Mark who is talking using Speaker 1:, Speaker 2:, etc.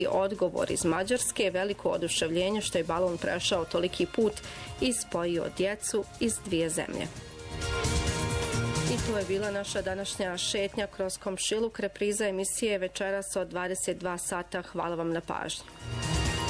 Speaker 1: odgovor iz Mađarske, veliko oduševljenje što je balon prešao toliki put i spojio djecu iz dvije zemlje. I to je bila naša današnja šetnja kroz komšiluk. Repriza emisije večeras od 22 sata. Hvala vam na pažnji.